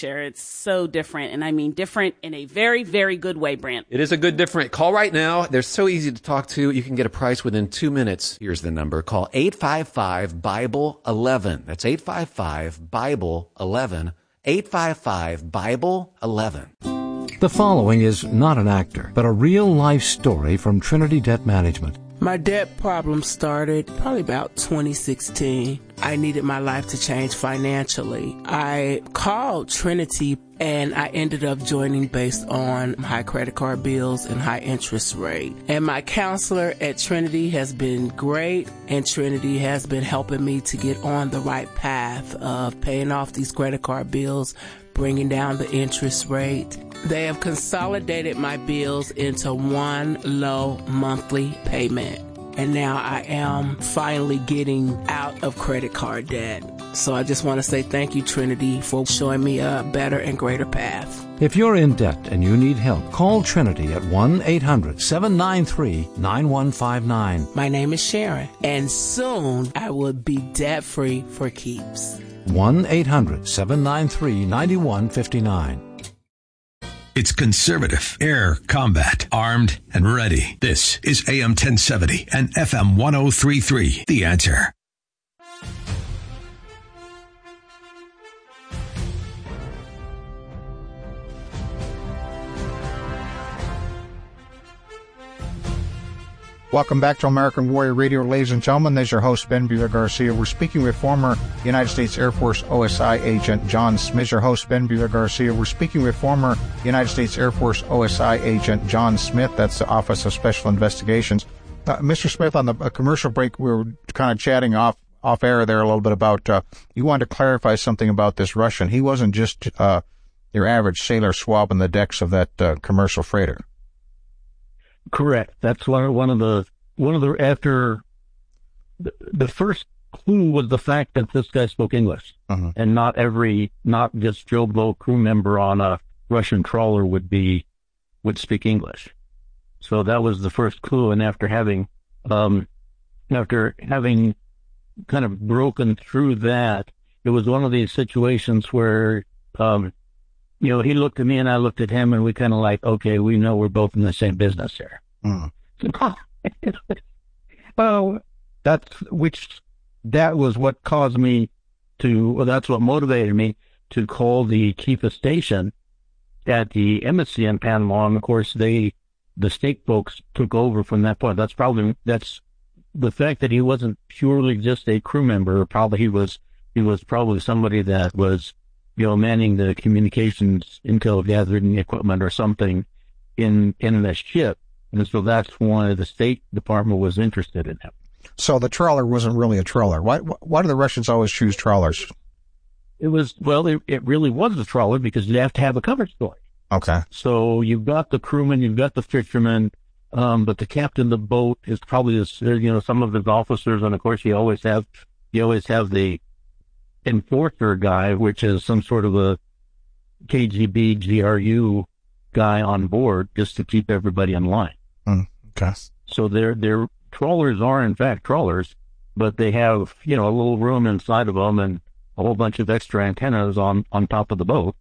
share. It's so different, and I mean different in a very, very good way, Brant. It is a good different. Call right now. They're so easy to talk to. You can get a price within 2 minutes. Here's the number. Call 855-BIBLE-11. That's 855-BIBLE-11. 855-BIBLE-11. The following is not an actor, but a real-life story from Trinity Debt Management. My debt problem started probably about 2016. I needed my life to change financially. I called Trinity and I ended up joining based on high credit card bills and high interest rate. And my counselor at Trinity has been great, and Trinity has been helping me to get on the right path of paying off these credit card bills, bringing down the interest rate. They have consolidated my bills into one low monthly payment. And now I am finally getting out of credit card debt. So I just want to say thank you, Trinity, for showing me a better and greater path. If you're in debt and you need help, call Trinity at 1-800-793-9159. My name is Sharon, and soon I will be debt-free for keeps. 1-800-793-9159. It's conservative, air combat, armed and ready. This is AM 1070 and FM 1033. The Answer. Welcome back to American Warrior Radio, ladies and gentlemen. This is your host, Ben Bueller Garcia. We're speaking with former United States Air Force OSI agent John Smith. Your host, Ben Bueller Garcia. We're speaking with former United States Air Force OSI agent John Smith. That's the Office of Special Investigations. Mr. Smith, on the commercial break, we were kind of chatting off air there a little bit about, you wanted to clarify something about this Russian. He wasn't just your average sailor swabbing the decks of that commercial freighter. Correct. That's one of the after the first clue was the fact that this guy spoke English, and not just Joe Blow crew member on a Russian trawler would speak English. So that was the first clue. And after having kind of broken through that, it was one of these situations where, he looked at me and I looked at him, and we kind of like, okay, we know we're both in the same business here. Well, that was what caused me that's what motivated me to call the chief of station at the embassy in Panama. And of course, the state folks took over from that point. That's the fact that he wasn't purely just a crew member. Probably he was probably somebody that was, manning the communications intel gathering equipment or something in the ship. And so that's why the State Department was interested in him. So the trawler wasn't really a trawler. Why do the Russians always choose trawlers? It really was a trawler because you have to have a cover story. Okay. So you've got the crewman, you've got the fisherman, but the captain of the boat is probably some of his officers, and of course you always have the enforcer guy, which is some sort of a KGB GRU guy on board just to keep everybody in line. Okay. So their trawlers are in fact trawlers, but they have, a little room inside of them and a whole bunch of extra antennas on top of the boat.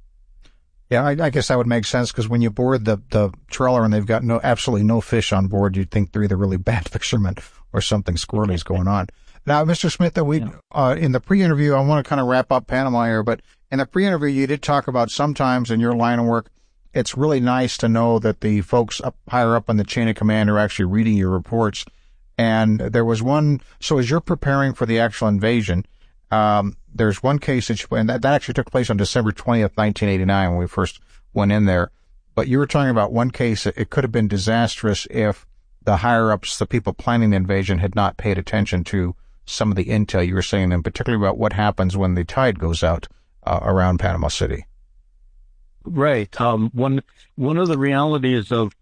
Yeah, I guess that would make sense, because when you board the trawler and they've got absolutely no fish on board, you'd think they're either really bad fishermen or something squirrely is going on. Now, Mr. Smith, in the pre-interview, I want to kind of wrap up Panama here, but in the pre-interview, you did talk about sometimes in your line of work, it's really nice to know that the folks higher up on the chain of command are actually reading your reports. And there was one, so as you're preparing for the actual invasion, there's one case that actually took place on December 20th, 1989, when we first went in there. But you were talking about one case, it could have been disastrous if the higher-ups, the people planning the invasion, had not paid attention to some of the intel you were saying, and particularly about what happens when the tide goes out around Panama City. Right. One of the realities of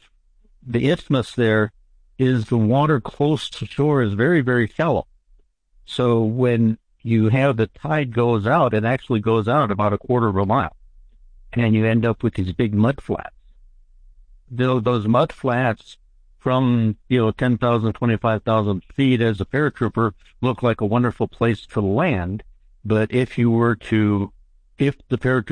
the isthmus there is the water close to shore is very, very shallow. So when you have the tide goes out, it actually goes out about a quarter of a mile, and you end up with these big mud flats. Those mud flats from 10,000, 25,000 feet as a paratrooper look like a wonderful place to land, but if the paratrooper